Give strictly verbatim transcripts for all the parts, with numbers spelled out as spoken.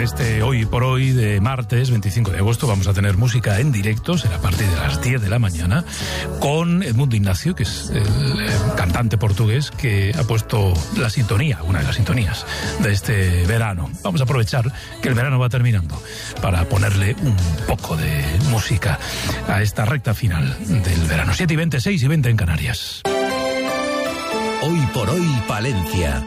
este Hoy por Hoy de martes veinticinco de agosto vamos a tener música en directo, será a partir de las diez de la mañana, con Edmundo Ignacio, que es el cantante portugués que ha puesto la sintonía, una de las sintonías de este verano. Vamos a aprovechar que el verano va terminando para ponerle un poco de música a esta recta final del verano. siete y veinte, seis y veinte en Canarias. Hoy por Hoy Palencia.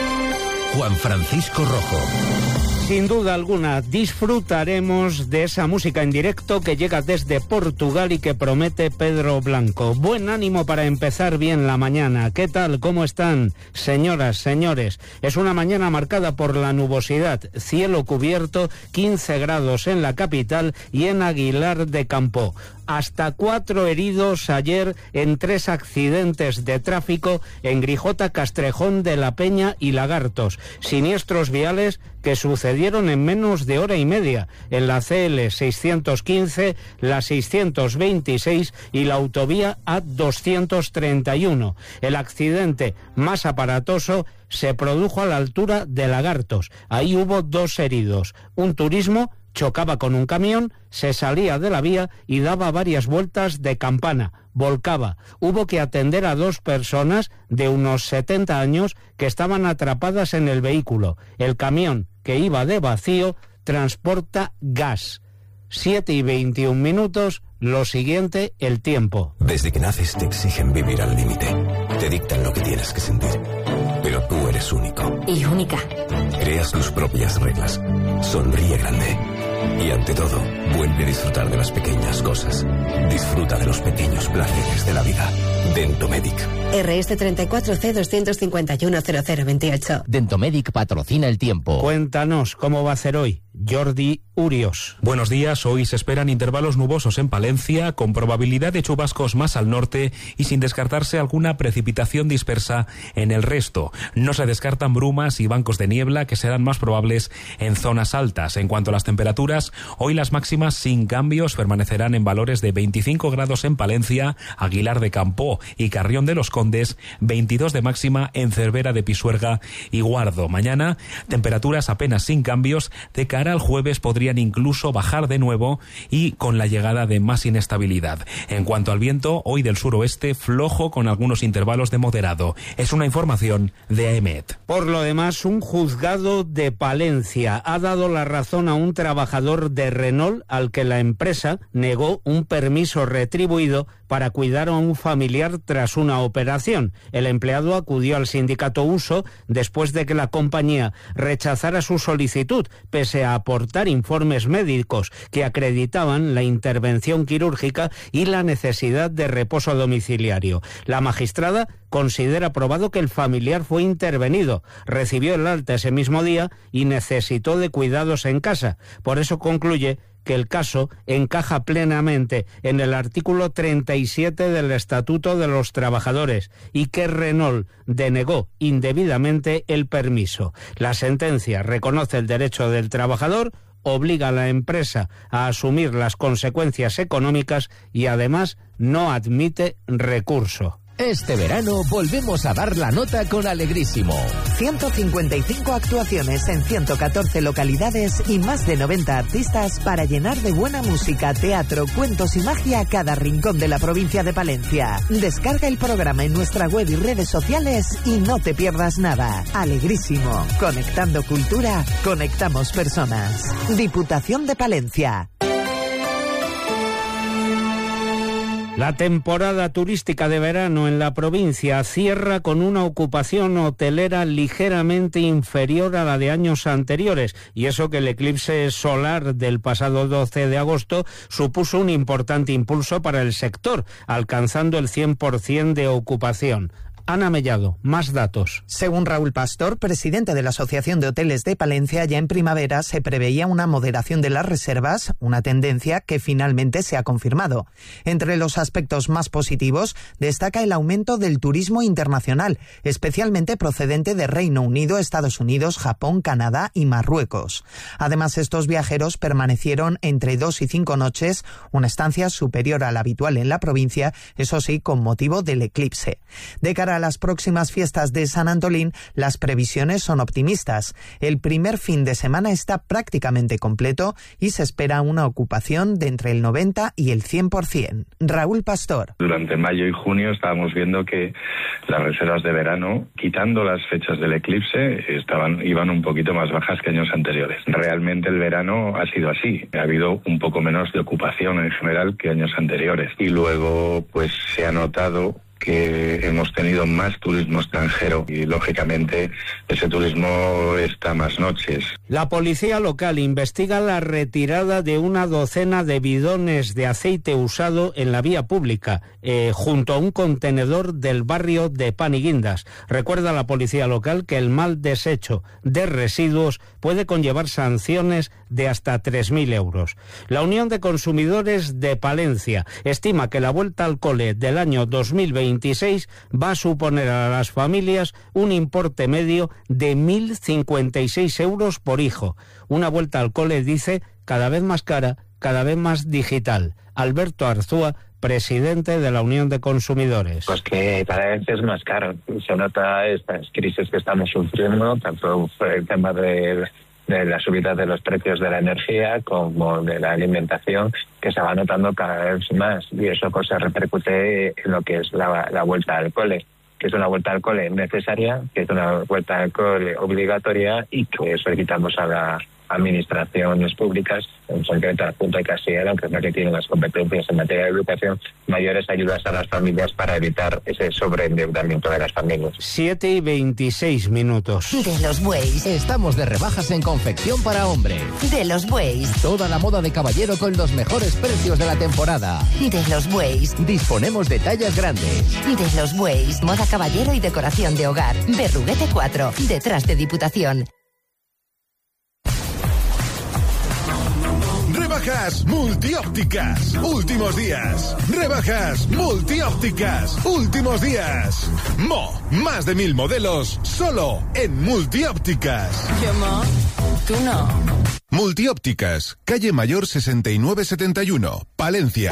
Juan Francisco Rojo. Sin duda alguna disfrutaremos de esa música en directo que llega desde Portugal y que promete Pedro Blanco. Buen ánimo para empezar bien la mañana. ¿Qué tal? ¿Cómo están? Señoras, señores, es una mañana marcada por la nubosidad, cielo cubierto, quince grados en la capital y en Aguilar de Campo. Hasta cuatro heridos ayer en tres accidentes de tráfico en Grijota, Castrejón de la Peña y Lagartos. Siniestros viales que sucedieron en menos de hora y media en la C L seiscientos quince, la seiscientos veintiséis y la autovía A doscientos treinta y uno. El accidente más aparatoso se produjo a la altura de Lagartos. Ahí hubo dos heridos. Un turismo chocaba con un camión, se salía de la vía y daba varias vueltas de campana, volcaba. Hubo que atender a dos personas de unos setenta años que estaban atrapadas en el vehículo. El camión, que iba de vacío, transporta gas. siete y veintiún minutos, lo siguiente, el tiempo. Desde que naces te exigen vivir al límite. Te dictan lo que tienes que sentir. Pero tú eres único. Y única. Creas tus propias reglas. Sonríe grande. Y ante todo, vuelve a disfrutar de las pequeñas cosas. Disfruta de los pequeños placeres de la vida. Dentomedic. R S treinta y cuatro C doscientos cincuenta y uno cero cero veintiocho. Dentomedic patrocina el tiempo. Cuéntanos cómo va a ser hoy, Jordi Urios. Buenos días, hoy se esperan intervalos nubosos en Palencia, con probabilidad de chubascos más al norte y sin descartarse alguna precipitación dispersa en el resto. No se descartan brumas y bancos de niebla que serán más probables en zonas altas. En cuanto a las temperaturas, hoy las máximas sin cambios permanecerán en valores de veinticinco grados en Palencia, Aguilar de Campo y Carrión de los Condes, veintidós de máxima en Cervera de Pisuerga y Guardo. Mañana, temperaturas apenas sin cambios. De cara al jueves podrían incluso bajar de nuevo y con la llegada de más inestabilidad. En cuanto al viento, hoy del suroeste, flojo con algunos intervalos de moderado. Es una información de A E M E T. Por lo demás, un juzgado de Palencia ha dado la razón a un trabajador de Renault al que la empresa negó un permiso retribuido para cuidar a un familiar tras una operación. El empleado acudió al sindicato Uso después de que la compañía rechazara su solicitud, pese a aportar informes médicos que acreditaban la intervención quirúrgica y la necesidad de reposo domiciliario. La magistrada considera probado que el familiar fue intervenido, recibió el alta ese mismo día y necesitó de cuidados en casa. Por eso concluye que el caso encaja plenamente en el artículo treinta y siete del Estatuto de los Trabajadores y que Renault denegó indebidamente el permiso. La sentencia reconoce el derecho del trabajador, obliga a la empresa a asumir las consecuencias económicas y además no admite recurso. Este verano volvemos a dar la nota con Alegrísimo. ciento cincuenta y cinco actuaciones en ciento catorce localidades y más de noventa artistas para llenar de buena música, teatro, cuentos y magia cada rincón de la provincia de Palencia. Descarga el programa en nuestra web y redes sociales y no te pierdas nada. Alegrísimo. Conectando cultura, conectamos personas. Diputación de Palencia. La temporada turística de verano en la provincia cierra con una ocupación hotelera ligeramente inferior a la de años anteriores, y eso que el eclipse solar del pasado doce de agosto supuso un importante impulso para el sector, alcanzando el cien por ciento de ocupación. Ana Mellado, más datos. Según Raúl Pastor, presidente de la Asociación de Hoteles de Palencia, ya en primavera se preveía una moderación de las reservas, una tendencia que finalmente se ha confirmado. Entre los aspectos más positivos destaca el aumento del turismo internacional, especialmente procedente de Reino Unido, Estados Unidos, Japón, Canadá y Marruecos. Además, estos viajeros permanecieron entre dos y cinco noches, una estancia superior a la habitual en la provincia, eso sí, con motivo del eclipse. De cara Para las próximas fiestas de San Antolín, las previsiones son optimistas. El primer fin de semana está prácticamente completo y se espera una ocupación de entre el noventa y el cien por ciento. Raúl Pastor. Durante mayo y junio estábamos viendo que las reservas de verano, quitando las fechas del eclipse, estaban iban un poquito más bajas que años anteriores. Realmente el verano ha sido así. Ha habido un poco menos de ocupación en general que años anteriores. Y luego, pues se ha notado que hemos tenido más turismo extranjero y, lógicamente, ese turismo está más noches. La policía local investiga la retirada de una docena de bidones de aceite usado en la vía pública, eh, junto a un contenedor del barrio de Paniguindas. Recuerda la policía local que el mal desecho de residuos puede conllevar sanciones de hasta tres mil euros. La Unión de Consumidores de Palencia estima que la vuelta al cole del año dos mil veintiséis va a suponer a las familias un importe medio de mil cincuenta y seis euros por hijo. Una vuelta al cole, dice, cada vez más cara, cada vez más digital. Alberto Arzúa, presidente de la Unión de Consumidores. Pues que cada vez es más caro. Se nota estas crisis que estamos sufriendo, tanto por el tema de, de la subida de los precios de la energía como de la alimentación, que se va notando cada vez más. Y eso pues se repercute en lo que es la, la vuelta al cole, que es una vuelta al cole necesaria, que es una vuelta al cole obligatoria y que solicitamos a las administraciones públicas, en concreto a la Junta de Castilla y León, que es la que tiene las competencias en materia de educación, mayores ayudas a las familias para evitar ese sobreendeudamiento de las familias. siete y veintiséis minutos. De los Bueyes. Estamos de rebajas en confección para hombre. De los Bueyes. Toda la moda de caballero con los mejores precios de la temporada. De los Bueyes. Disponemos de tallas grandes. De los Bueyes. Moda caballero y decoración de hogar. Berruguete cuatro. Detrás de Diputación. Rebajas multiópticas, últimos días. Rebajas multiópticas, últimos días. Mo, más de mil modelos, solo en multiópticas. Yo, Mo, tú no. Multiópticas, calle Mayor sesenta y nueve setenta y uno, Palencia.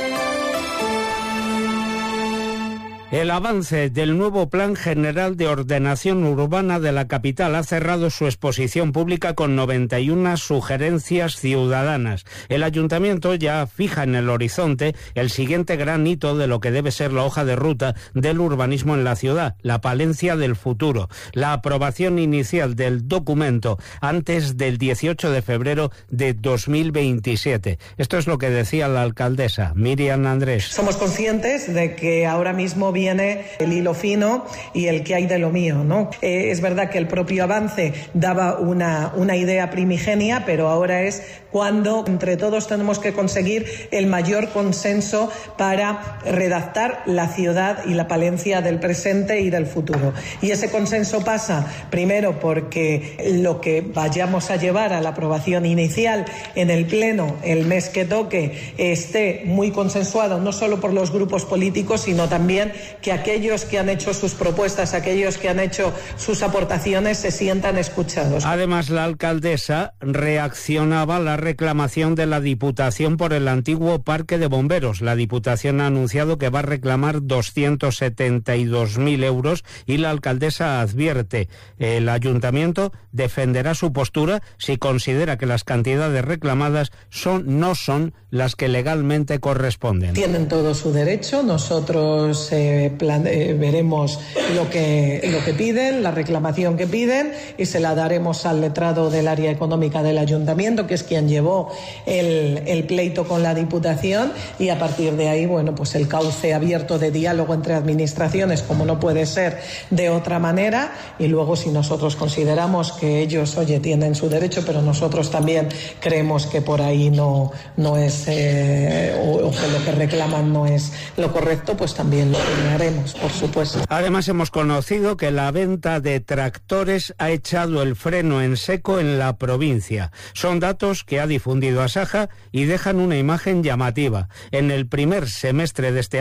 El avance del nuevo Plan General de Ordenación Urbana de la capital ha cerrado su exposición pública con noventa y una sugerencias ciudadanas. El ayuntamiento ya fija en el horizonte el siguiente gran hito de lo que debe ser la hoja de ruta del urbanismo en la ciudad, la Palencia del futuro. La aprobación inicial del documento antes del dieciocho de febrero de dos mil veintisiete. Esto es lo que decía la alcaldesa, Miriam Andrés. Somos conscientes de que ahora mismo viene el hilo fino y el que hay de lo mío, ¿no? Eh, es verdad que el propio avance daba una, una idea primigenia, pero ahora es cuando entre todos tenemos que conseguir el mayor consenso para redactar la ciudad y la Palencia del presente y del futuro. Y ese consenso pasa primero porque lo que vayamos a llevar a la aprobación inicial en el Pleno el mes que toque esté muy consensuado, no solo por los grupos políticos, sino también que aquellos que han hecho sus propuestas, aquellos que han hecho sus aportaciones se sientan escuchados. Además, la alcaldesa reaccionaba a la reclamación de la Diputación por el antiguo parque de bomberos. La Diputación ha anunciado que va a reclamar doscientos setenta y dos mil euros y la alcaldesa advierte, el ayuntamiento defenderá su postura si considera que las cantidades reclamadas son no son las que legalmente corresponden. Tienen todo su derecho, nosotros eh, plan, eh, veremos lo que, lo que piden, la reclamación que piden y se la daremos al letrado del área económica del ayuntamiento, que es quien llevó el, el pleito con la Diputación, y a partir de ahí, bueno, pues el cauce abierto de diálogo entre administraciones, como no puede ser de otra manera, y luego si nosotros consideramos que ellos, oye, tienen su derecho, pero nosotros también creemos que por ahí no, no es Eh, o, o que lo que reclaman no es lo correcto, pues también lo haremos, por supuesto. Además, hemos conocido que la venta de tractores ha echado el freno en seco en la provincia. Son datos que ha difundido Asaja y dejan una imagen llamativa. En el primer semestre de este año,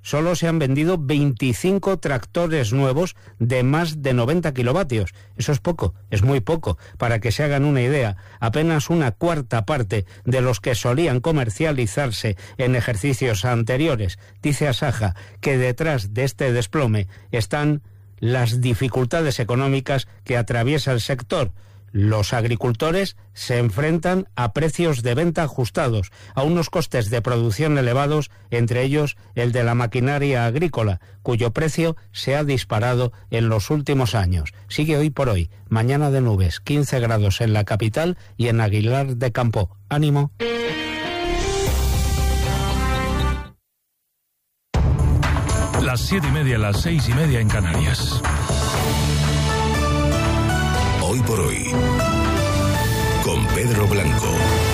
solo se han vendido veinticinco tractores nuevos de más de noventa kilovatios. Eso es poco, es muy poco. Para que se hagan una idea, apenas una cuarta parte de los que solían comercializarse en ejercicios anteriores. Dice Asaja que detrás de este desplome están las dificultades económicas que atraviesa el sector. Los agricultores se enfrentan a precios de venta ajustados, a unos costes de producción elevados, entre ellos el de la maquinaria agrícola, cuyo precio se ha disparado en los últimos años. Sigue hoy por hoy, mañana de nubes, quince grados en la capital y en Aguilar de Campo. ¡Ánimo! Las siete y media, las seis y media en Canarias. Hoy por hoy, con Pedro Blanco.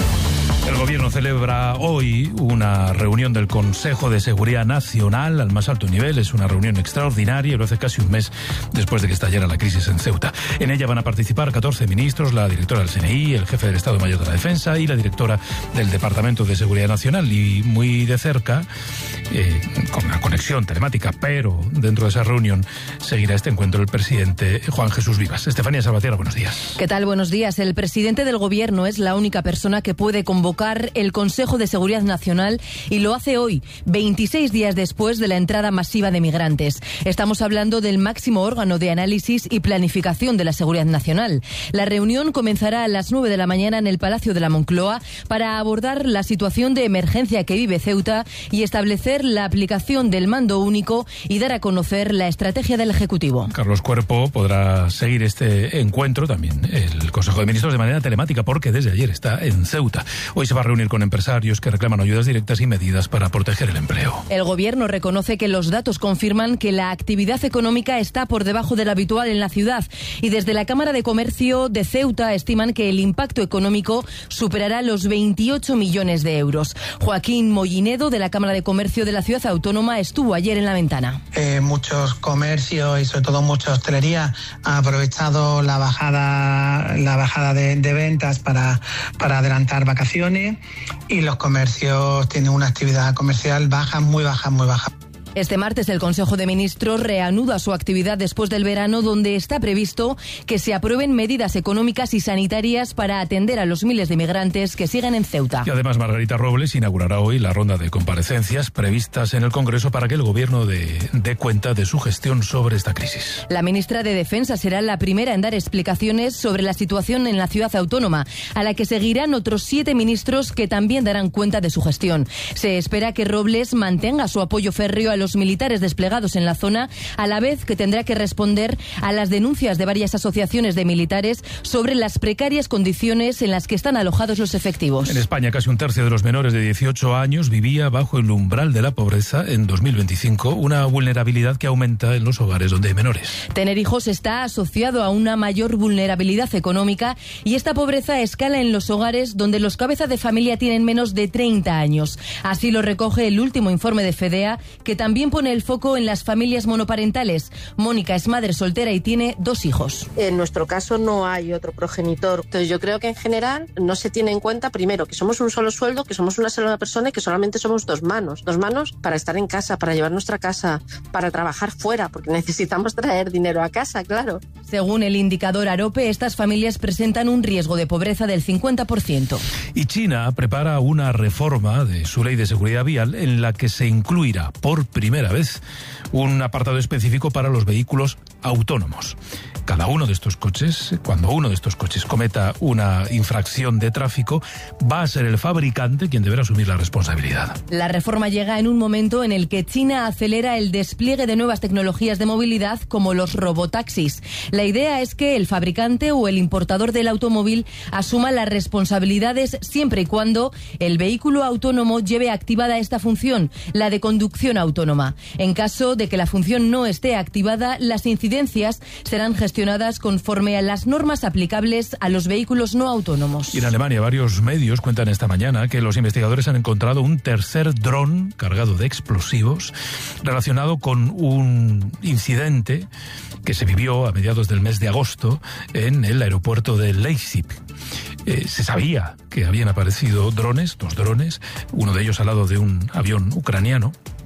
El Gobierno celebra hoy una reunión del Consejo de Seguridad Nacional al más alto nivel. Es una reunión extraordinaria y lo hace casi un mes después de que estallara la crisis en Ceuta. En ella van a participar catorce ministros, la directora del C N I, el jefe del Estado Mayor de la Defensa y la directora del Departamento de Seguridad Nacional. Y muy de cerca, eh, con una conexión telemática, pero dentro de esa reunión seguirá este encuentro el presidente Juan Jesús Vivas. Estefanía Salvatierra, buenos días. ¿Qué tal? Buenos días. El presidente del Gobierno es la única persona que puede convocar el Consejo de Seguridad Nacional y lo hace hoy, veintiséis días después de la entrada masiva de migrantes. Estamos hablando del máximo órgano de análisis y planificación de la seguridad nacional. La reunión comenzará a las nueve de la mañana en el Palacio de la Moncloa para abordar la situación de emergencia que vive Ceuta y establecer la aplicación del mando único y dar a conocer la estrategia del Ejecutivo. Carlos Cuerpo podrá seguir este encuentro, también el Consejo de Ministros, de manera telemática porque desde ayer está en Ceuta. Hoy se va a reunir con empresarios que reclaman ayudas directas y medidas para proteger el empleo. El Gobierno reconoce que los datos confirman que la actividad económica está por debajo de lo habitual en la ciudad y desde la Cámara de Comercio de Ceuta estiman que el impacto económico superará los veintiocho millones de euros. Joaquín Mollinedo, de la Cámara de Comercio de la Ciudad Autónoma, estuvo ayer en La Ventana. Eh, muchos comercios y sobre todo mucha hostelería ha aprovechado la bajada, la bajada de, de ventas para, para adelantar vacaciones. Y los comercios tienen una actividad comercial baja, muy baja, muy baja. Este martes el Consejo de Ministros reanuda su actividad después del verano, donde está previsto que se aprueben medidas económicas y sanitarias para atender a los miles de migrantes que siguen en Ceuta. Y además Margarita Robles inaugurará hoy la ronda de comparecencias previstas en el Congreso para que el Gobierno dé, dé cuenta de su gestión sobre esta crisis. La ministra de Defensa será la primera en dar explicaciones sobre la situación en la ciudad autónoma, a la que seguirán otros siete ministros que también darán cuenta de su gestión. Se espera que Robles mantenga su apoyo férreo a los militares desplegados en la zona, a la vez que tendrá que responder a las denuncias de varias asociaciones de militares sobre las precarias condiciones en las que están alojados los efectivos. En España, casi un tercio de los menores de dieciocho años vivía bajo el umbral de la pobreza en dos mil veinticinco, una vulnerabilidad que aumenta en los hogares donde hay menores. Tener hijos está asociado a una mayor vulnerabilidad económica y esta pobreza escala en los hogares donde los cabezas de familia tienen menos de treinta años. Así lo recoge el último informe de FEDEA, que también pone el foco en las familias monoparentales. Mónica es madre soltera y tiene dos hijos. En nuestro caso no hay otro progenitor. Entonces yo creo que en general no se tiene en cuenta, primero, que somos un solo sueldo, que somos una sola persona y que solamente somos dos manos. Dos manos para estar en casa, para llevar nuestra casa, para trabajar fuera, porque necesitamos traer dinero a casa, claro. Según el indicador AROPE, estas familias presentan un riesgo de pobreza del cincuenta por ciento. Y China prepara una reforma de su ley de seguridad vial en la que se incluirá por primera vez un apartado específico para los vehículos autónomos. Cada uno de estos coches, cuando uno de estos coches cometa una infracción de tráfico, va a ser el fabricante quien deberá asumir la responsabilidad. La reforma llega en un momento en el que China acelera el despliegue de nuevas tecnologías de movilidad como los robotaxis. La idea es que el fabricante o el importador del automóvil asuma las responsabilidades siempre y cuando el vehículo autónomo lleve activada esta función, la de conducción autónoma. En caso de que la función no esté activada, las incidencias serán gestionadas conforme a las normas aplicables a los vehículos no autónomos. Y en Alemania varios medios cuentan esta mañana que los investigadores han encontrado un tercer dron cargado de explosivos relacionado con un incidente que se vivió a mediados del mes de agosto en el aeropuerto de Leipzig. Eh, se sabía que habían aparecido drones, dos drones, uno de ellos al lado de un avión ucraniano.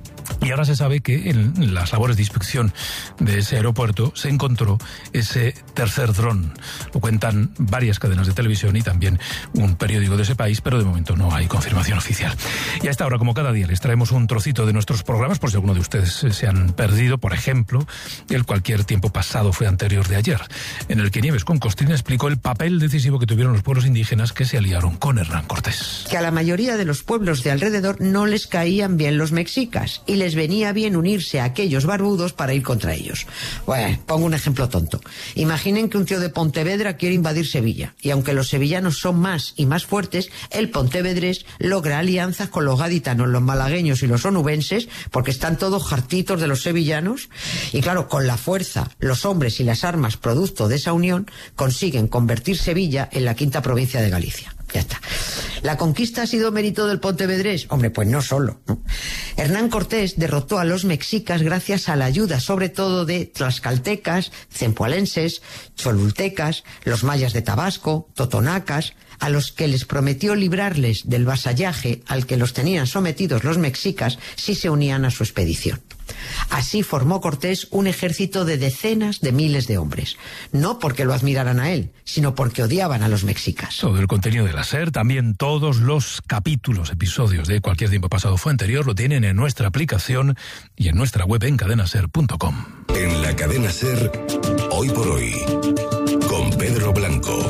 Y ahora se sabe que en las labores de inspección de ese aeropuerto se encontró ese tercer dron. Lo cuentan varias cadenas de televisión y también un periódico de ese país, pero de momento no hay confirmación oficial. Y a esta hora, como cada día, les traemos un trocito de nuestros programas, por si alguno de ustedes se han perdido. Por ejemplo, el Cualquier tiempo pasado fue anterior de ayer, en el que Nieves con Costrina explicó el papel decisivo que tuvieron los pueblos indígenas que se aliaron con Hernán Cortés. Que a la mayoría de los pueblos de alrededor no les caían bien los mexicas y les venía bien unirse a aquellos barbudos para ir contra ellos. Bueno, pongo un ejemplo tonto. Imaginen que un tío de Pontevedra quiere invadir Sevilla, y aunque los sevillanos son más y más fuertes, el pontevedrés logra alianzas con los gaditanos, los malagueños y los onubenses, porque están todos hartitos de los sevillanos, y claro, con la fuerza, los hombres y las armas producto de esa unión, consiguen convertir Sevilla en la quinta provincia de Galicia. Ya está. ¿La conquista ha sido mérito del pontevedrés? Hombre, pues no solo, ¿no? Hernán Cortés derrotó a los mexicas gracias a la ayuda, sobre todo, de tlaxcaltecas, cempoalenses, cholultecas, los mayas de Tabasco, totonacas, a los que les prometió librarles del vasallaje al que los tenían sometidos los mexicas si se unían a su expedición. Así formó Cortés un ejército de decenas de miles de hombres, no porque lo admiraran a él, sino porque odiaban a los mexicas. Todo el contenido de la SER, también todos los capítulos, episodios de Cualquier tiempo pasado fue anterior, lo tienen en nuestra aplicación y en nuestra web en cadena ser punto com. En la cadena SER, hoy por hoy, con Pedro Blanco.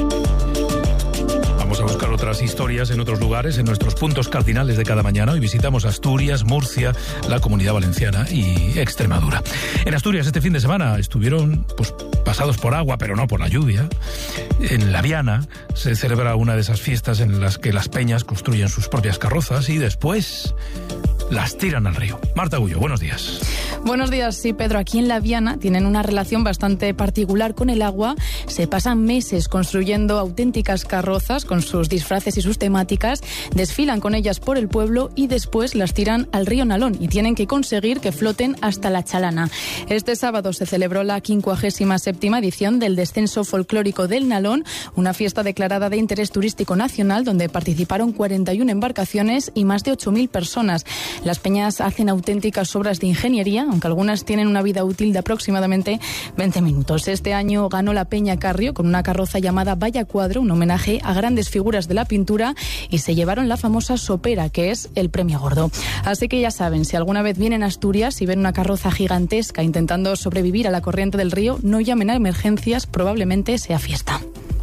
Vamos a buscar otras historias en otros lugares, en nuestros puntos cardinales de cada mañana. Hoy visitamos Asturias, Murcia, la Comunidad Valenciana y Extremadura. En Asturias este fin de semana estuvieron pues pasados por agua, pero no por la lluvia. En La Viana se celebra una de esas fiestas en las que las peñas construyen sus propias carrozas y después las tiran al río. Marta Gullo, buenos días. Buenos días, sí, Pedro. Aquí en La Viana tienen una relación bastante particular con el agua. Se pasan meses construyendo auténticas carrozas con sus disfraces y sus temáticas, desfilan con ellas por el pueblo y después las tiran al río Nalón y tienen que conseguir que floten hasta la Chalana. Este sábado se celebró la quincuagésima séptima edición del Descenso Folclórico del Nalón, una fiesta declarada de interés turístico nacional donde participaron cuarenta y una embarcaciones y más de ocho mil personas. Las peñas hacen auténticas obras de ingeniería, aunque algunas tienen una vida útil de aproximadamente veinte minutos. Este año ganó la Peña Carrio con una carroza llamada Valla Cuadro, un homenaje a grandes figuras de la pintura, y se llevaron la famosa sopera, que es el premio gordo. Así que ya saben, si alguna vez vienen a Asturias y ven una carroza gigantesca intentando sobrevivir a la corriente del río, no llamen a emergencias, probablemente sea fiesta.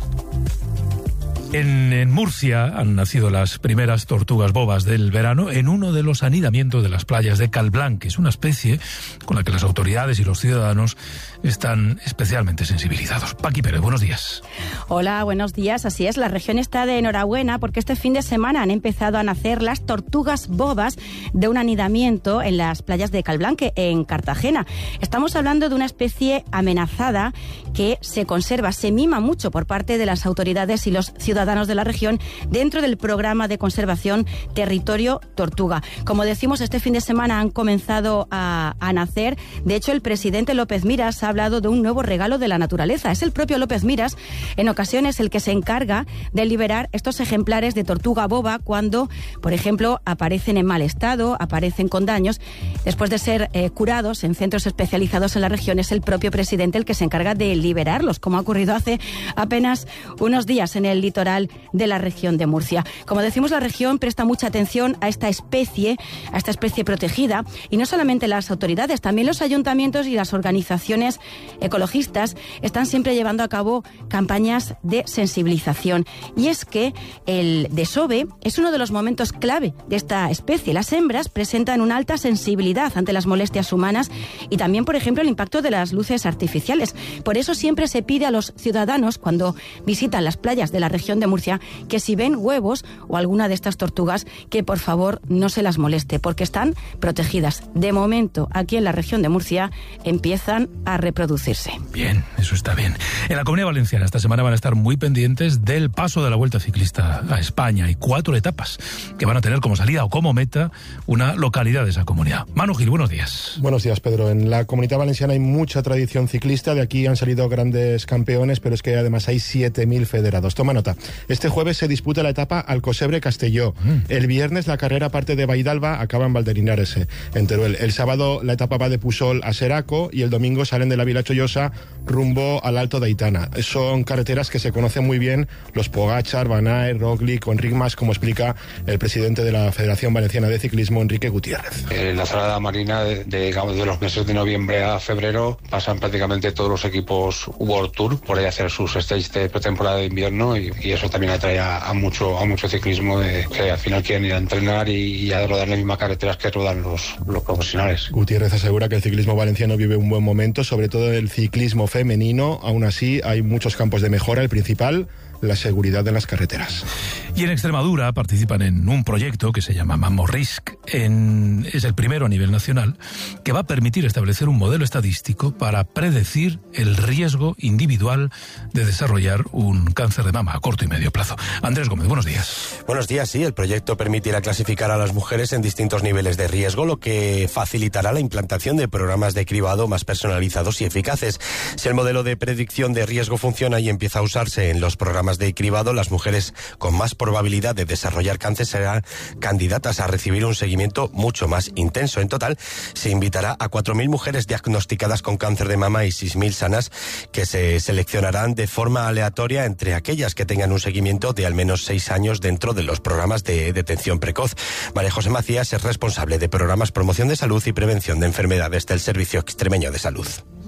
En, en Murcia han nacido las primeras tortugas bobas del verano en uno de los anidamientos de las playas de Calblanc, que es una especie con la que las autoridades y los ciudadanos están especialmente sensibilizados. Paqui Pérez, buenos días. Hola, buenos días. Así es, la región está de enhorabuena porque este fin de semana han empezado a nacer las tortugas bobas de un anidamiento en las playas de Calblanc, en Cartagena. Estamos hablando de una especie amenazada que se conserva, se mima mucho por parte de las autoridades y los ciudadanos de la región dentro del programa de conservación Territorio Tortuga. Como decimos, este fin de semana han comenzado a, a nacer. De hecho, el presidente López Miras ha hablado de un nuevo regalo de la naturaleza. Es el propio López Miras, en ocasiones, el que se encarga de liberar estos ejemplares de tortuga boba cuando, por ejemplo, aparecen en mal estado, aparecen con daños. Después de ser eh, curados en centros especializados en la región, es el propio presidente el que se encarga de liberarlos, como ha ocurrido hace apenas unos días en el litoral de la región de Murcia. Como decimos, la región presta mucha atención a esta especie, a esta especie protegida, y no solamente las autoridades, también los ayuntamientos y las organizaciones ecologistas están siempre llevando a cabo campañas de sensibilización. Y es que el desove es uno de los momentos clave de esta especie. Las hembras presentan una alta sensibilidad ante las molestias humanas y también, por ejemplo, el impacto de las luces artificiales. Por eso siempre se pide a los ciudadanos, cuando visitan las playas de la región de Murcia, que si ven huevos o alguna de estas tortugas, que por favor no se las moleste, porque están protegidas. De momento, aquí en la región de Murcia empiezan a reproducirse. Bien, eso está bien. En la Comunidad Valenciana esta semana van a estar muy pendientes del paso de la Vuelta Ciclista a España. Hay cuatro etapas que van a tener como salida o como meta una localidad de esa comunidad. Manu Gil, buenos días. Buenos días, Pedro. En la Comunidad Valenciana hay mucha tradición ciclista. De aquí han salido grandes campeones, pero es que además hay siete mil federados. Toma nota. Este jueves se disputa la etapa Alcosebre-Castelló. Mm. El viernes la carrera parte de Baidalba, acaba en Valderinares, en Teruel. El sábado la etapa va de Pusol a Seraco y el domingo salen de la Vila Chollosa rumbo al Alto de Aitana. Son carreteras que se conocen muy bien los Pogachar, Van Aert, Roglic o Enric Mas, como explica el presidente de la Federación Valenciana de Ciclismo, Enrique Gutiérrez. En la zona marina, de, de, digamos, de los meses de noviembre a febrero, pasan prácticamente todos los equipos World Tour por ahí a hacer sus stages de pretemporada de invierno y, y eso también atrae a, a mucho a mucho ciclismo de, que al final quieren ir a entrenar y, y a rodar las mismas carreteras que rodan los, los profesionales. Gutiérrez asegura que el ciclismo valenciano vive un buen momento, sobre todo el ciclismo femenino. Aún así, hay muchos campos de mejora. El principal, la seguridad de las carreteras. Y en Extremadura participan en un proyecto que se llama Mamorrisc. En, es el primero a nivel nacional que va a permitir establecer un modelo estadístico para predecir el riesgo individual de desarrollar un cáncer de mama a corto y medio plazo. Andrés Gómez, buenos días. Buenos días, sí. El proyecto permitirá clasificar a las mujeres en distintos niveles de riesgo, lo que facilitará la implantación de programas de cribado más personalizados y eficaces. Si el modelo de predicción de riesgo funciona y empieza a usarse en los programas de cribado, las mujeres con más probabilidad de desarrollar cáncer serán candidatas a recibir un seguimiento mucho más intenso. En total, se invitará a cuatro mil mujeres diagnosticadas con cáncer de mama y seis mil sanas, que se seleccionarán de forma aleatoria entre aquellas que tengan un seguimiento de al menos seis años dentro de los programas de detención precoz. María José Macías es responsable de programas promoción de salud y prevención de enfermedades del Servicio Extremeño de Salud.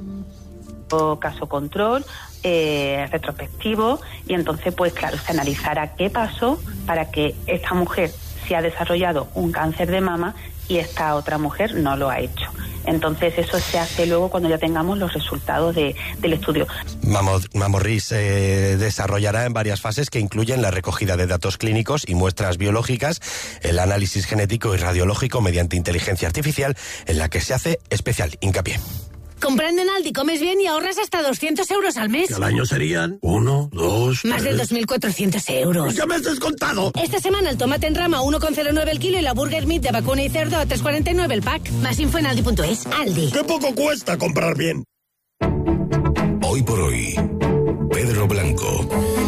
Caso control, eh, retrospectivo, y entonces pues claro, se analizará qué pasó para que esta mujer se ha desarrollado un cáncer de mama y esta otra mujer no lo ha hecho. Entonces eso se hace luego cuando ya tengamos los resultados de, del estudio. Mamorrisc eh, desarrollará en varias fases que incluyen la recogida de datos clínicos y muestras biológicas, el análisis genético y radiológico mediante inteligencia artificial, en la que se hace especial hincapié. Comprando en Aldi comes bien y ahorras hasta doscientos euros al mes. ¿Que al año serían? Uno, dos, Más tres... de dos mil cuatrocientos euros. ¡Ya me has descontado! Esta semana el tomate en rama a uno coma cero nueve el kilo y la burger meat de vacuna y cerdo a tres coma cuarenta y nueve el pack. Más info en aldi punto es. Aldi. ¡Qué poco cuesta comprar bien! Hoy por hoy, Pedro Blanco.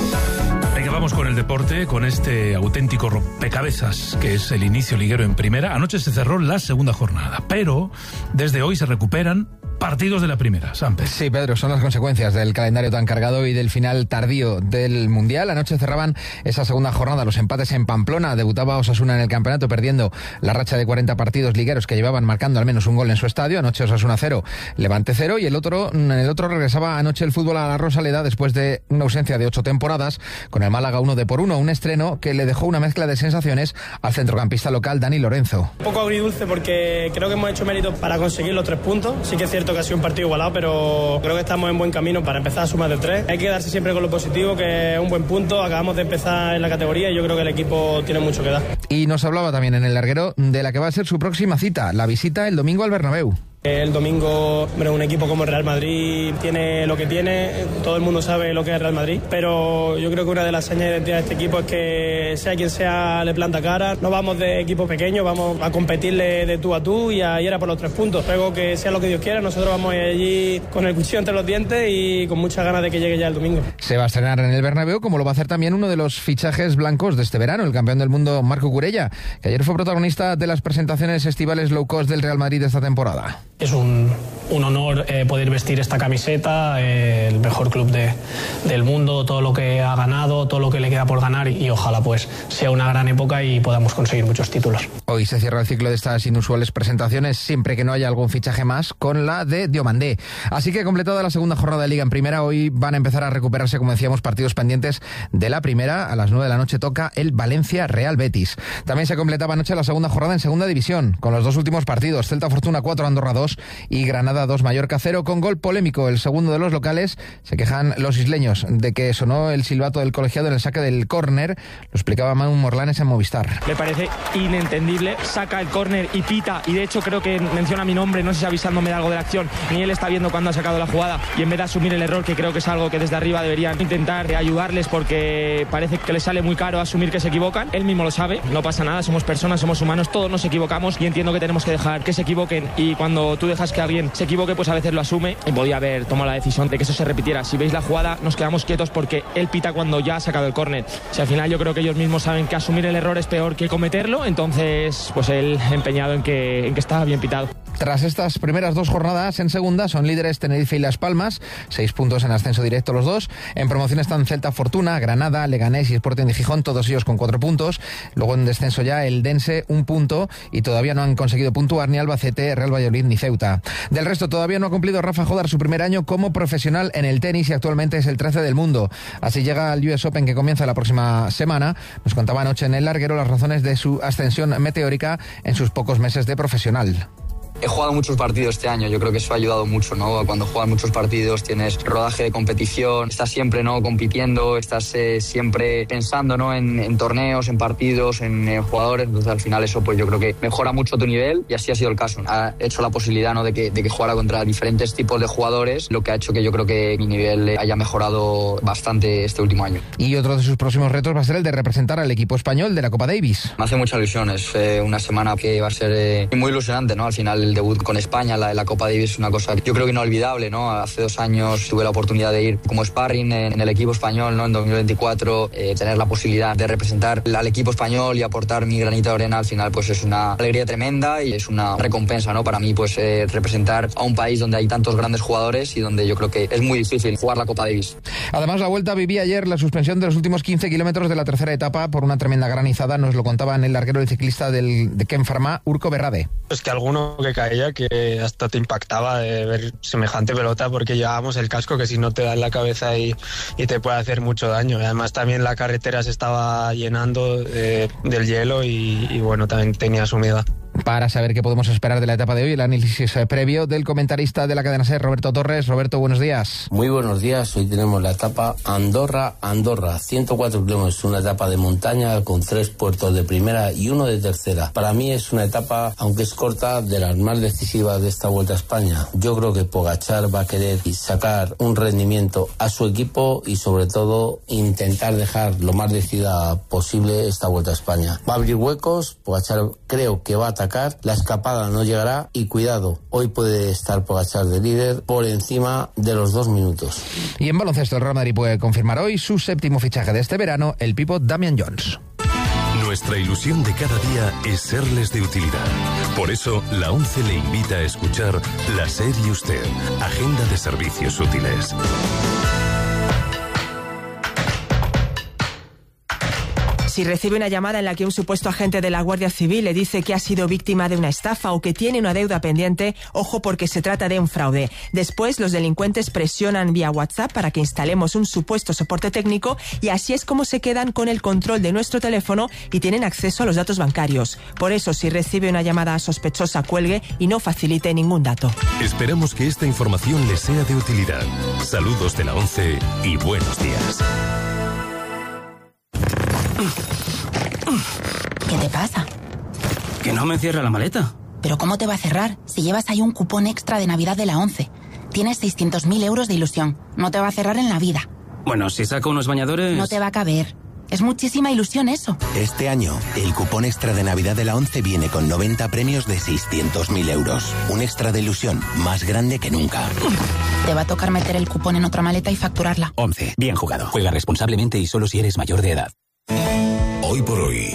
Venga, vamos con el deporte, con este auténtico rompecabezas que es el inicio liguero en primera. Anoche se cerró la segunda jornada, pero desde hoy se recuperan partidos de la primera, Samper. Sí, Pedro, son las consecuencias del calendario tan cargado y del final tardío del Mundial. Anoche cerraban esa segunda jornada los empates en Pamplona. Debutaba Osasuna en el campeonato perdiendo la racha de cuarenta partidos ligueros que llevaban marcando al menos un gol en su estadio. Anoche Osasuna cero, Levante cero, y el otro, en el otro regresaba anoche el fútbol a la Rosaleda después de una ausencia de ocho temporadas, con el Málaga uno de por uno, un estreno que le dejó una mezcla de sensaciones al centrocampista local Dani Lorenzo. Un poco agridulce porque creo que hemos hecho méritos para conseguir los tres puntos. Sí que es cierto que ha sido un partido igualado, pero creo que estamos en buen camino para empezar a sumar de tres. Hay que quedarse siempre con lo positivo, que es un buen punto. Acabamos de empezar en la categoría y yo creo que el equipo tiene mucho que dar. Y nos hablaba también en el larguero de la que va a ser su próxima cita, la visita el domingo al Bernabéu. El domingo, bueno, un equipo como el Real Madrid tiene lo que tiene, todo el mundo sabe lo que es el Real Madrid, pero yo creo que una de las señas de identidad de este equipo es que sea quien sea le planta cara. No vamos de equipo pequeño, vamos a competirle de tú a tú y a ir a por los tres puntos. Luego que sea lo que Dios quiera, nosotros vamos a ir allí con el cuchillo entre los dientes y con muchas ganas de que llegue ya el domingo. Se va a estrenar en el Bernabéu, como lo va a hacer también uno de los fichajes blancos de este verano, el campeón del mundo Marco Curella, que ayer fue protagonista de las presentaciones estivales low cost del Real Madrid de esta temporada. Es un, un honor eh, poder vestir esta camiseta, eh, el mejor club de, del mundo, todo lo que ha ganado, todo lo que le queda por ganar y, y ojalá pues sea una gran época y podamos conseguir muchos títulos. Hoy se cierra el ciclo de estas inusuales presentaciones, siempre que no haya algún fichaje más, con la de Diomandé. Así que completada la segunda jornada de Liga en Primera, hoy van a empezar a recuperarse, como decíamos, partidos pendientes de la Primera. A las nueve de la noche toca el Valencia-Real Betis. También se completaba anoche la segunda jornada en Segunda División, con los dos últimos partidos, Celta Fortuna cuatro, Andorra dos y Granada dos, Mallorca cero, con gol polémico, el segundo de los locales. Se quejan los isleños de que sonó el silbato del colegiado en el saque del córner. Lo explicaba Manu Morlanes en Movistar. Me parece inentendible, saca el córner y pita, y de hecho creo que menciona mi nombre, no sé si avisándome de algo de la acción, ni él está viendo cuando ha sacado la jugada, y en vez de asumir el error, que creo que es algo que desde arriba deberían intentar ayudarles, porque parece que les sale muy caro asumir que se equivocan. Él mismo lo sabe, no pasa nada, somos personas, somos humanos, todos nos equivocamos y entiendo que tenemos que dejar que se equivoquen, y cuando cuando tú dejas que alguien se equivoque, pues a veces lo asume, y podía haber tomado la decisión de que eso se repitiera. Si veis la jugada, nos quedamos quietos porque él pita cuando ya ha sacado el córner. Si al final yo creo que ellos mismos saben que asumir el error es peor que cometerlo, entonces pues él empeñado en que, en que estaba bien pitado. Tras estas primeras dos jornadas en segunda, son líderes Tenerife y Las Palmas, seis puntos en ascenso directo los dos. En promoción están Celta, Fortuna, Granada, Leganés y Sporting de Gijón, todos ellos con cuatro puntos. Luego en descenso ya el Dense, un punto, y todavía no han conseguido puntuar ni Albacete, Real Valladolid ni Ceuta. Del resto, todavía no ha cumplido Rafa Jodar su primer año como profesional en el tenis y actualmente es el trece del mundo. Así llega al U S Open que comienza la próxima semana. Nos contaba anoche en el larguero las razones de su ascensión meteórica en sus pocos meses de profesional. He jugado muchos partidos este año, yo creo que eso ha ayudado mucho, ¿no? Cuando juegas muchos partidos tienes rodaje de competición, estás siempre, ¿no?, compitiendo, estás eh, siempre pensando, ¿no?, en, en torneos, en partidos, en, en jugadores, entonces al final eso pues yo creo que mejora mucho tu nivel y así ha sido el caso. Ha hecho la posibilidad, ¿no?, de que, de que jugara contra diferentes tipos de jugadores, lo que ha hecho que yo creo que mi nivel haya mejorado bastante este último año. Y otro de sus próximos retos va a ser el de representar al equipo español de la Copa Davis. Me hace mucha ilusión, es eh, una semana que va a ser eh, muy ilusionante, ¿no? Al final el debut con España, la, la Copa Davis es una cosa yo creo que inolvidable, ¿no? Hace dos años tuve la oportunidad de ir como sparring en, en el equipo español, ¿no?, en dos mil veinticuatro, eh, tener la posibilidad de representar al equipo español y aportar mi granito de arena, al final pues es una alegría tremenda y es una recompensa, ¿no?, para mí pues eh, representar a un país donde hay tantos grandes jugadores y donde yo creo que es muy difícil jugar la Copa Davis. Además, la Vuelta vivía ayer la suspensión de los últimos quince kilómetros de la tercera etapa por una tremenda granizada, nos lo contaba en el larguero el ciclista del, de Ken Pharma, Urko Berrade. Es que alguno que caía que hasta te impactaba de ver semejante pelota porque llevábamos el casco que si no te da en la cabeza y, y te puede hacer mucho daño. Además también la carretera se estaba llenando eh, del hielo y, y bueno, también tenía su humedad. Para saber qué podemos esperar de la etapa de hoy, el análisis previo del comentarista de la cadena SER, Roberto Torres. Roberto, buenos días. Muy buenos días. Hoy tenemos la etapa Andorra-Andorra, ciento cuatro kilómetros, una etapa de montaña con tres puertos de primera y uno de tercera. Para mí es una etapa, aunque es corta, de las más decisivas de esta Vuelta a España. Yo creo que Pogačar va a querer sacar un rendimiento a su equipo y sobre todo intentar dejar lo más decidida posible esta Vuelta a España. Va a abrir huecos, Pogačar creo que va a atacar, la escapada no llegará y cuidado, hoy puede estar Pogačar de líder por encima de los dos minutos. Y en baloncesto el Real Madrid puede confirmar hoy su séptimo fichaje de este verano, el pívot Damian Jones. Nuestra ilusión de cada día es serles de utilidad. Por eso, la ONCE le invita a escuchar La SER y Usted, Agenda de Servicios Útiles. Si recibe una llamada en la que un supuesto agente de la Guardia Civil le dice que ha sido víctima de una estafa o que tiene una deuda pendiente, ojo porque se trata de un fraude. Después, los delincuentes presionan vía WhatsApp para que instalemos un supuesto soporte técnico y así es como se quedan con el control de nuestro teléfono y tienen acceso a los datos bancarios. Por eso, si recibe una llamada sospechosa, cuelgue y no facilite ningún dato. Esperamos que esta información les sea de utilidad. Saludos de la ONCE y buenos días. ¿Qué te pasa? Que no me cierra la maleta. ¿Pero cómo te va a cerrar si llevas ahí un cupón extra de Navidad de la ONCE? Tienes seiscientos mil euros de ilusión. No te va a cerrar en la vida. Bueno, si saco unos bañadores... No te va a caber. Es muchísima ilusión eso. Este año, el cupón extra de Navidad de la ONCE viene con noventa premios de seiscientos mil euros. Un extra de ilusión más grande que nunca. Te va a tocar meter el cupón en otra maleta y facturarla. ONCE. Bien jugado. Juega responsablemente y solo si eres mayor de edad. Hoy por hoy,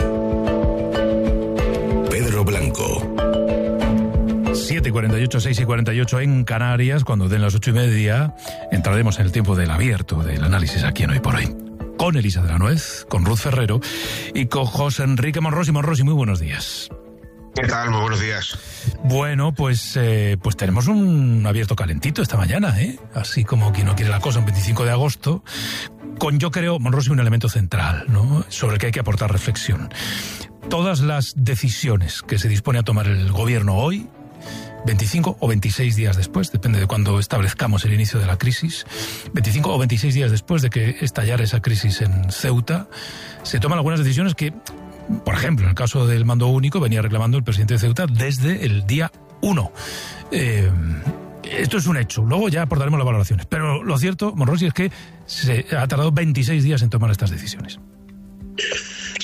Pedro Blanco. siete y cuarenta y ocho, seis y cuarenta y ocho en Canarias. Cuando den las ocho y media, entraremos en el tiempo del abierto, del análisis aquí en Hoy por Hoy. Con Elisa de la Nuez, con Ruth Ferrero y con José Enrique Monrosi. Monrosi, muy buenos días. ¿Qué tal? Muy buenos días. Bueno, pues eh, pues tenemos un abierto calentito esta mañana, ¿eh? Así como quien no quiere la cosa, un veinticinco de agosto, con, yo creo, Monrosi, un elemento central, ¿no?, sobre el que hay que aportar reflexión. Todas las decisiones que se dispone a tomar el gobierno hoy, veinticinco o veintiséis días después, depende de cuando establezcamos el inicio de la crisis, veinticinco o veintiséis días después de que estallara esa crisis en Ceuta, se toman algunas decisiones que, por ejemplo, en el caso del mando único, venía reclamando el presidente de Ceuta desde el día uno. Eh, esto es un hecho, luego ya aportaremos las valoraciones. Pero lo cierto, Monrosi, es que se ha tardado veintiséis días en tomar estas decisiones.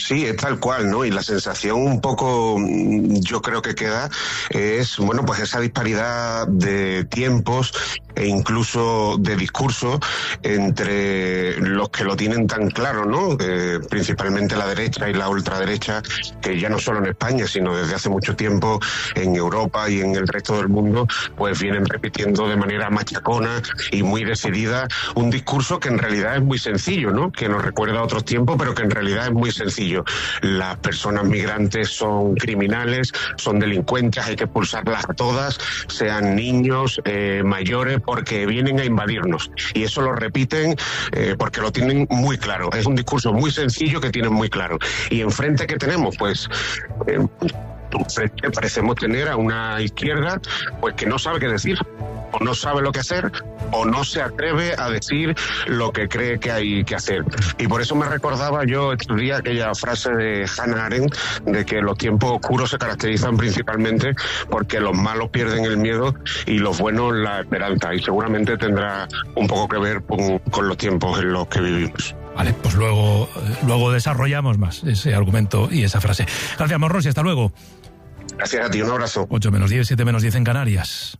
Sí, es tal cual, ¿no? Y la sensación un poco, yo creo que queda, es, bueno, pues esa disparidad de tiempos e incluso de discurso entre los que lo tienen tan claro, ¿no? Eh, principalmente la derecha y la ultraderecha, que ya no solo en España, sino desde hace mucho tiempo en Europa y en el resto del mundo, pues vienen repitiendo de manera machacona y muy decidida un discurso que en realidad es muy sencillo, ¿no? Que nos recuerda a otros tiempos, pero que en realidad es muy sencillo. Las personas migrantes son criminales, son delincuentes, hay que expulsarlas a todas, sean niños, eh, mayores, porque vienen a invadirnos. Y eso lo repiten eh, porque lo tienen muy claro. Es un discurso muy sencillo que tienen muy claro. Y enfrente, ¿qué tenemos? Pues eh, enfrente parecemos tener a una izquierda pues que no sabe qué decir, o no sabe lo que hacer, o no se atreve a decir lo que cree que hay que hacer. Y por eso me recordaba yo estos días aquella frase de Hannah Arendt, de que los tiempos oscuros se caracterizan principalmente porque los malos pierden el miedo y los buenos la esperanza. Y seguramente tendrá un poco que ver con, con los tiempos en los que vivimos. Vale, pues luego, luego desarrollamos más ese argumento y esa frase. Gracias, Morrosi, hasta luego. Gracias a ti, un abrazo. ocho menos diez, siete menos diez en Canarias.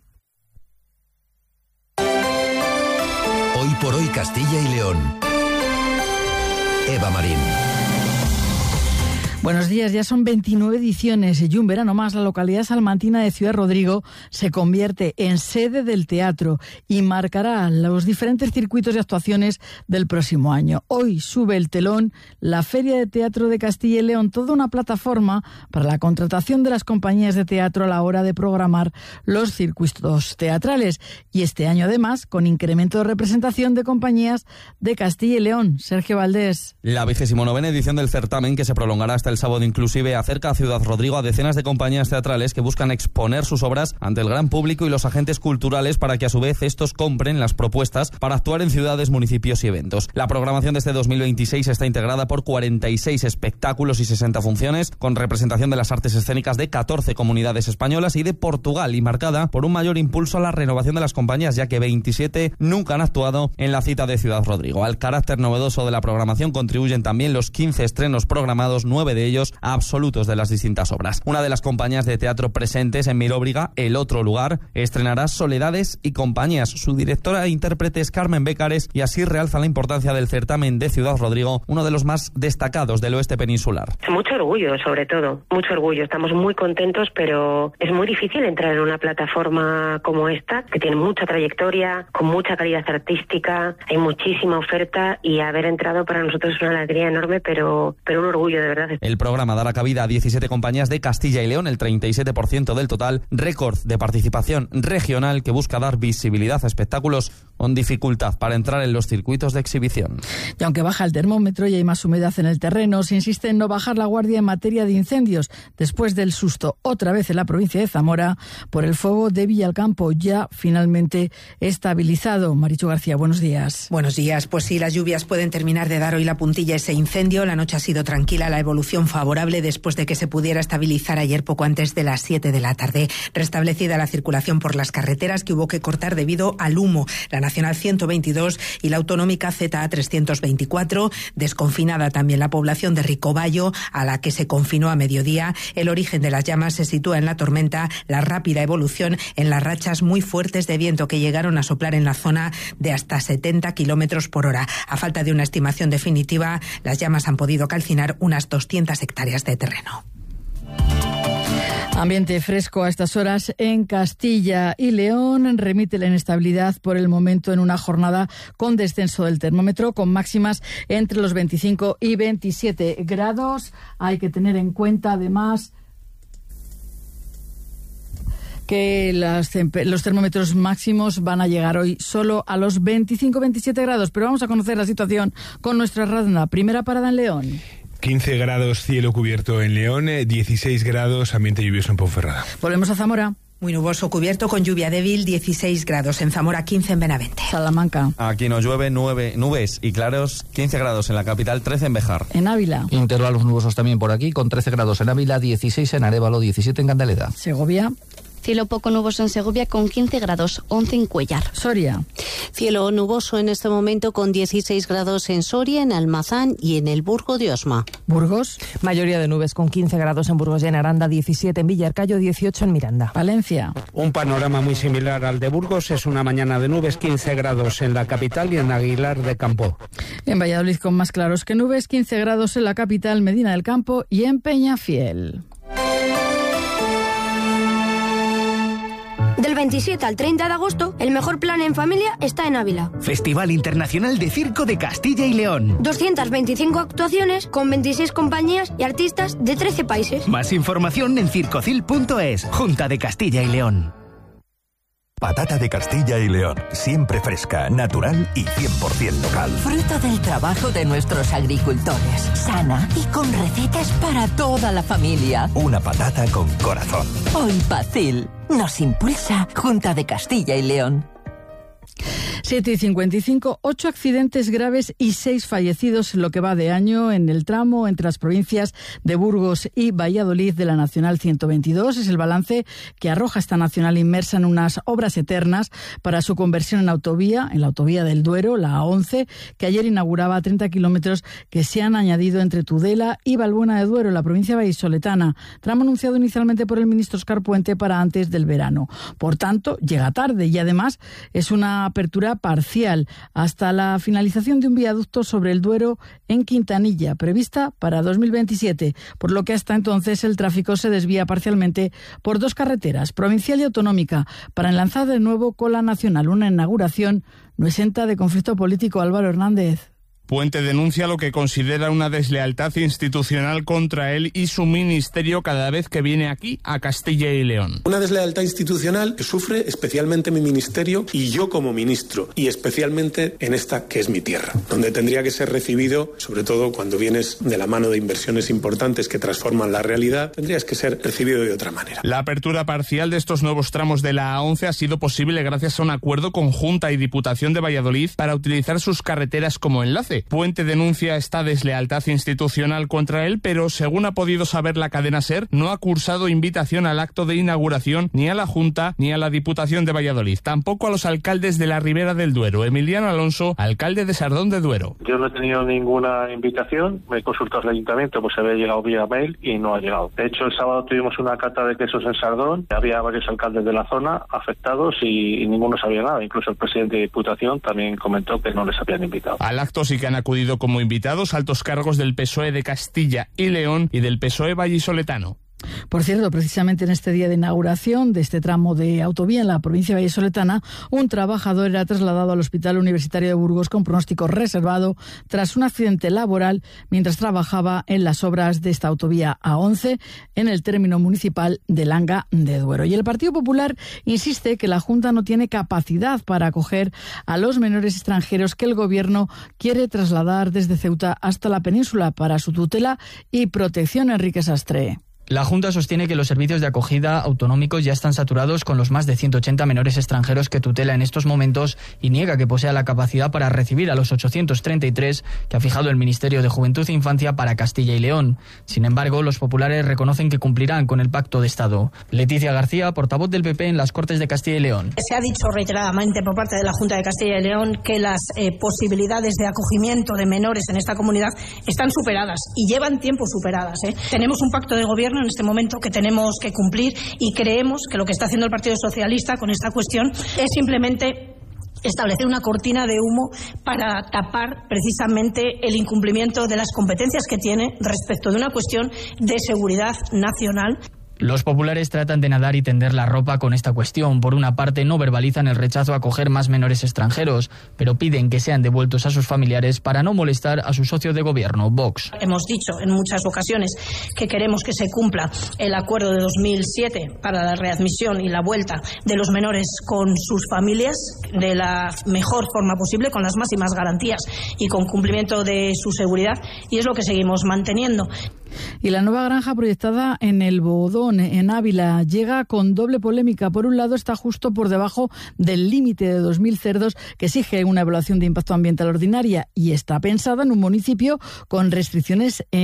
Hoy por hoy Castilla y León. Eva Marín. Buenos días, ya son veintinueve ediciones y un verano más la localidad salmantina de Ciudad Rodrigo se convierte en sede del teatro y marcará los diferentes circuitos de actuaciones del próximo año. Hoy sube el telón la Feria de Teatro de Castilla y León, toda una plataforma para la contratación de las compañías de teatro a la hora de programar los circuitos teatrales. Y este año además con incremento de representación de compañías de Castilla y León. Sergio Valdés. La vigésimo novena edición del certamen, que se prolongará hasta el sábado inclusive, acerca a Ciudad Rodrigo a decenas de compañías teatrales que buscan exponer sus obras ante el gran público y los agentes culturales para que a su vez estos compren las propuestas para actuar en ciudades, municipios y eventos. La programación de este dos mil veintiséis está integrada por cuarenta y seis espectáculos y sesenta funciones, con representación de las artes escénicas de catorce comunidades españolas y de Portugal, y marcada por un mayor impulso a la renovación de las compañías, ya que veintisiete nunca han actuado en la cita de Ciudad Rodrigo. Al carácter novedoso de la programación contribuyen también los quince estrenos programados, nueve de ellos absolutos de las distintas obras. Una de las compañías de teatro presentes en Milóbriga, El Otro Lugar, estrenará Soledades y Compañías. Su directora e intérprete es Carmen Bécares, y así realza la importancia del certamen de Ciudad Rodrigo, uno de los más destacados del oeste peninsular. Mucho orgullo, sobre todo, mucho orgullo. Estamos muy contentos, pero es muy difícil entrar en una plataforma como esta, que tiene mucha trayectoria, con mucha calidad artística, hay muchísima oferta, y haber entrado para nosotros es una alegría enorme, pero, pero un orgullo de verdad. El programa dará cabida a diecisiete compañías de Castilla y León, el treinta y siete por ciento del total, récord de participación regional que busca dar visibilidad a espectáculos con dificultad para entrar en los circuitos de exhibición. Y aunque baja el termómetro y hay más humedad en el terreno, se insiste en no bajar la guardia en materia de incendios, después del susto otra vez en la provincia de Zamora por el fuego de Villalcampo, ya finalmente estabilizado. Marichu García, buenos días. Buenos días. Pues sí, las lluvias pueden terminar de dar hoy la puntilla a ese incendio. La noche ha sido tranquila, la evolución favorable después de que se pudiera estabilizar ayer poco antes de las siete de la tarde. Restablecida la circulación por las carreteras que hubo que cortar debido al humo. La Nacional ciento veintidós y la Autonómica Z A trescientos veinticuatro. Desconfinada también la población de Ricoballo, a la que se confinó a mediodía. El origen de las llamas se sitúa en la tormenta, la rápida evolución en las rachas muy fuertes de viento que llegaron a soplar en la zona de hasta setenta kilómetros por hora. A falta de una estimación definitiva, las llamas han podido calcinar unas doscientas hectáreas de terreno. Ambiente fresco a estas horas en Castilla y León. Remite la inestabilidad por el momento en una jornada con descenso del termómetro, con máximas entre los veinticinco y veintisiete grados. Hay que tener en cuenta además que las, los termómetros máximos van a llegar hoy solo a los veinticinco a veintisiete grados. Pero vamos a conocer la situación con nuestra radna. Primera parada en León. quince grados cielo cubierto en León, dieciséis grados ambiente lluvioso en Ponferrada. Volvemos a Zamora. Muy nuboso cubierto con lluvia débil, dieciséis grados en Zamora, quince en Benavente. Salamanca. Aquí nos llueve, nueve, nubes y claros, quince grados en la capital, trece en Béjar. En Ávila. Intervalos nubosos también por aquí, con trece grados en Ávila, dieciséis en Arévalo, diecisiete en Candeleda. Segovia. Cielo poco nuboso en Segovia con quince grados, once en Cuellar. Soria. Cielo nuboso en este momento con dieciséis grados en Soria, en Almazán y en el Burgo de Osma. Burgos. Mayoría de nubes con quince grados en Burgos y en Aranda, diecisiete en Villarcayo, dieciocho en Miranda. Valencia. Un panorama muy similar al de Burgos, es una mañana de nubes, quince grados en la capital y en Aguilar de Campo. En Valladolid con más claros que nubes, quince grados en la capital, Medina del Campo y en Peñafiel. Del veintisiete al treinta de agosto, el mejor plan en familia está en Ávila. Festival Internacional de Circo de Castilla y León. doscientas veinticinco actuaciones con veintiséis compañías y artistas de trece países. Más información en circocil punto es. Junta de Castilla y León. Patata de Castilla y León, siempre fresca, natural y cien por ciento local. Fruto del trabajo de nuestros agricultores, sana y con recetas para toda la familia. Una patata con corazón. Hoy Pacil nos impulsa Junta de Castilla y León. siete y cincuenta y cinco, ocho accidentes graves y seis fallecidos en lo que va de año en el tramo entre las provincias de Burgos y Valladolid de la Nacional ciento veintidós. Es el balance que arroja esta nacional inmersa en unas obras eternas para su conversión en autovía, en la autovía del Duero, la A once, que ayer inauguraba treinta kilómetros que se han añadido entre Tudela y Valbuena de Duero, en la provincia vallisoletana. Tramo anunciado inicialmente por el ministro Óscar Puente para antes del verano. Por tanto, llega tarde y además es una apertura parcial hasta la finalización de un viaducto sobre el Duero en Quintanilla, prevista para dos mil veintisiete, por lo que hasta entonces el tráfico se desvía parcialmente por dos carreteras, provincial y autonómica, para enlazar de nuevo con la nacional, una inauguración no exenta de conflicto político. Álvaro Hernández. Puente denuncia lo que considera una deslealtad institucional contra él y su ministerio cada vez que viene aquí, a Castilla y León. Una deslealtad institucional que sufre especialmente mi ministerio y yo como ministro, y especialmente en esta que es mi tierra, donde tendría que ser recibido, sobre todo cuando vienes de la mano de inversiones importantes que transforman la realidad, tendrías que ser recibido de otra manera. La apertura parcial de estos nuevos tramos de la A once ha sido posible gracias a un acuerdo con Junta y Diputación de Valladolid para utilizar sus carreteras como enlace. Puente denuncia esta deslealtad institucional contra él, pero según ha podido saber la cadena SER, no ha cursado invitación al acto de inauguración ni a la Junta ni a la Diputación de Valladolid, tampoco a los alcaldes de la Ribera del Duero. Emiliano Alonso, alcalde de Sardón de Duero. Yo no he tenido ninguna invitación, me he consultado al ayuntamiento, pues había llegado vía mail y no ha llegado. De hecho, el sábado tuvimos una cata de quesos en Sardón, había varios alcaldes de la zona afectados y, y ninguno sabía nada. Incluso el presidente de Diputación también comentó que no les habían invitado. Al acto sí que han acudido como invitados altos cargos del P S O E de Castilla y León y del P S O E vallisoletano. Por cierto, precisamente en este día de inauguración de este tramo de autovía en la provincia vallisoletana, un trabajador era trasladado al Hospital Universitario de Burgos con pronóstico reservado tras un accidente laboral mientras trabajaba en las obras de esta autovía A once en el término municipal de Langa de Duero. Y el Partido Popular insiste que la Junta no tiene capacidad para acoger a los menores extranjeros que el Gobierno quiere trasladar desde Ceuta hasta la península para su tutela y protección. Enrique Sastre. La Junta sostiene que los servicios de acogida autonómicos ya están saturados con los más de ciento ochenta menores extranjeros que tutela en estos momentos y niega que posea la capacidad para recibir a los ochocientos treinta y tres que ha fijado el Ministerio de Juventud e Infancia para Castilla y León. Sin embargo, los populares reconocen que cumplirán con el Pacto de Estado. Leticia García, portavoz del P P en las Cortes de Castilla y León. Se ha dicho reiteradamente por parte de la Junta de Castilla y León que las eh, posibilidades de acogimiento de menores en esta comunidad están superadas y llevan tiempo superadas. ¿eh? Tenemos un pacto de gobierno en este momento que tenemos que cumplir y creemos que lo que está haciendo el Partido Socialista con esta cuestión es simplemente establecer una cortina de humo para tapar precisamente el incumplimiento de las competencias que tiene respecto de una cuestión de seguridad nacional. Los populares tratan de nadar y tender la ropa con esta cuestión. Por una parte, no verbalizan el rechazo a acoger más menores extranjeros, pero piden que sean devueltos a sus familiares para no molestar a su socio de gobierno, Vox. Hemos dicho en muchas ocasiones que queremos que se cumpla el acuerdo de dos mil siete para la readmisión y la vuelta de los menores con sus familias de la mejor forma posible, con las máximas garantías y con cumplimiento de su seguridad, y es lo que seguimos manteniendo. Y la nueva granja proyectada en el Bodón, en Ávila, llega con doble polémica. Por un lado, está justo por debajo del límite de dos mil cerdos que exige una evaluación de impacto ambiental ordinaria y está pensada en un municipio con restricciones en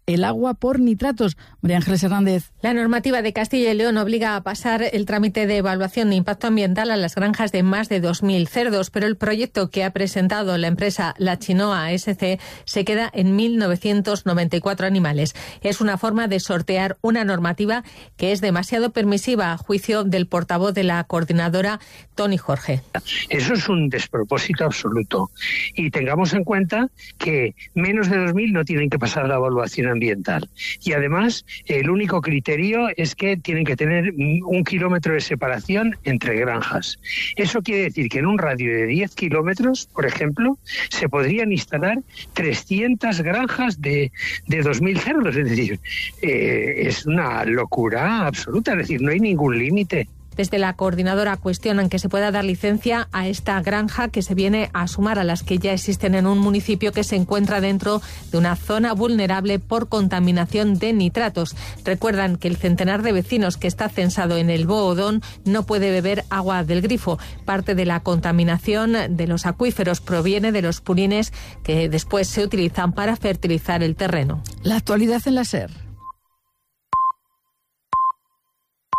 el agua por nitratos. María Ángeles Hernández. La normativa de Castilla y León obliga a pasar el trámite de evaluación de impacto ambiental a las granjas de más de dos mil cerdos, pero el proyecto que ha presentado la empresa La Chinoa S C se queda en mil novecientos noventa y cuatro animales. Es una forma de sortear una normativa que es demasiado permisiva, a juicio del portavoz de la coordinadora, Tony Jorge. Eso es un despropósito absoluto. Y tengamos en cuenta que menos de dos mil no tienen que pasar la evaluación ambiental. Y además, el único criterio es que tienen que tener un kilómetro de separación entre granjas. Eso quiere decir que en un radio de diez kilómetros, por ejemplo, se podrían instalar trescientas granjas de, de dos mil cerdos. Es decir, eh, es una locura absoluta. Es decir, no hay ningún límite. Desde la coordinadora cuestionan que se pueda dar licencia a esta granja que se viene a sumar a las que ya existen en un municipio que se encuentra dentro de una zona vulnerable por contaminación de nitratos. Recuerdan que el centenar de vecinos que está censado en el Boodón no puede beber agua del grifo. Parte de la contaminación de los acuíferos proviene de los purines que después se utilizan para fertilizar el terreno. La actualidad en la SER.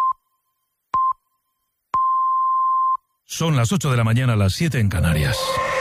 Son las ocho de la mañana, las siete en Canarias.